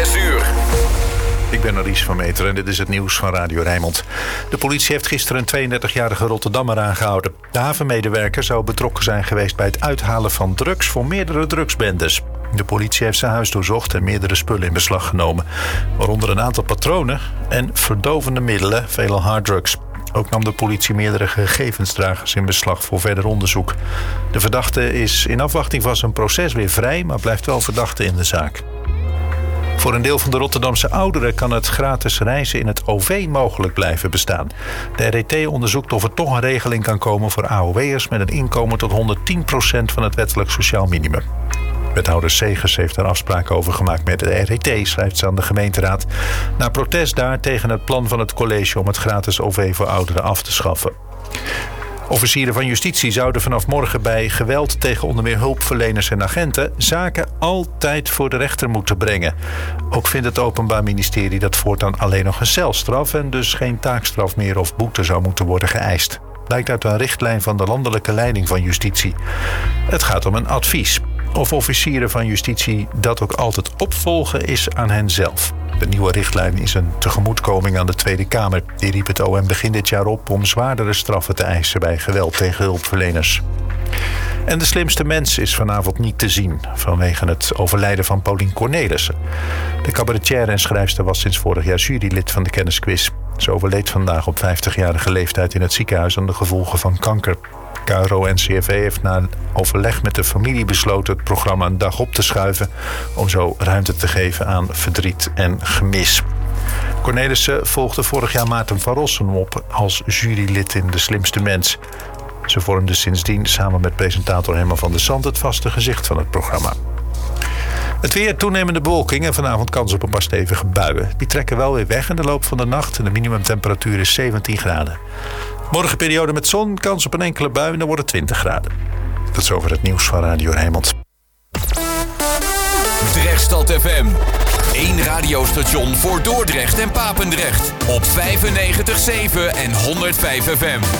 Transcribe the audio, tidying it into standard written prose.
6 uur. Ik ben Aries van Meteren en dit is het nieuws van Radio Rijnmond. De politie heeft gisteren een 32-jarige Rotterdammer aangehouden. De havenmedewerker zou betrokken zijn geweest bij het uithalen van drugs voor meerdere drugsbendes. De politie heeft zijn huis doorzocht en meerdere spullen in beslag genomen. Waaronder een aantal patronen en verdovende middelen, veelal harddrugs. Ook nam de politie meerdere gegevensdragers in beslag voor verder onderzoek. De verdachte is in afwachting van zijn proces weer vrij, maar blijft wel verdachte in de zaak. Voor een deel van de Rotterdamse ouderen kan het gratis reizen in het OV mogelijk blijven bestaan. De RET onderzoekt of er toch een regeling kan komen voor AOW'ers met een inkomen tot 110% van het wettelijk sociaal minimum. Wethouder Segers heeft daar afspraken over gemaakt met de RET, schrijft ze aan de gemeenteraad. Na protest daar tegen het plan van het college om het gratis OV voor ouderen af te schaffen. Officieren van justitie zouden vanaf morgen bij geweld tegen onder meer hulpverleners en agenten zaken altijd voor de rechter moeten brengen. Ook vindt het Openbaar Ministerie dat voortaan alleen nog een celstraf en dus geen taakstraf meer of boete zou moeten worden geëist. Blijkt uit een richtlijn van de landelijke leiding van justitie. Het gaat om een advies. Of officieren van justitie dat ook altijd opvolgen is aan hen zelf. De nieuwe richtlijn is een tegemoetkoming aan de Tweede Kamer. Die riep het OM begin dit jaar op om zwaardere straffen te eisen bij geweld tegen hulpverleners. En De Slimste Mens is vanavond niet te zien vanwege het overlijden van Paulien Cornelissen. De cabaretière en schrijfster was sinds vorig jaar jurylid van de Kennisquiz. Ze overleed vandaag op 50-jarige leeftijd in het ziekenhuis aan de gevolgen van kanker. KRO-NCRV heeft na overleg met de familie besloten het programma een dag op te schuiven om zo ruimte te geven aan verdriet en gemis. Cornelissen volgde vorig jaar Maarten van Rossum op als jurylid in De Slimste Mens. Ze vormde sindsdien samen met presentator Herman van der Zand het vaste gezicht van het programma. Het weer, toenemende bewolking en vanavond kans op een paar stevige buien. Die trekken wel weer weg in de loop van de nacht en de minimumtemperatuur is 17 graden. Morgen periode met zon, kans op een enkele bui en dan wordt het 20 graden. Tot zover het nieuws van Radio Rijnmond. Drechtstad FM. 1 radiostation voor Dordrecht en Papendrecht. Op 95.7 en 105 FM.